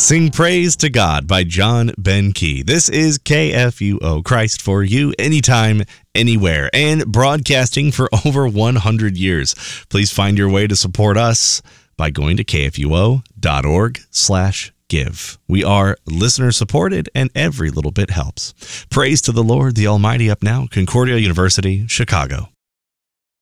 Sing Praise to God by John Ben Key. This is KFUO, Christ for you, anytime, anywhere, and broadcasting for over 100 years. Please find your way to support us by going to kfuo.org/give. We are listener-supported, and every little bit helps. Praise to the Lord, the Almighty. Up now, Concordia University, Chicago.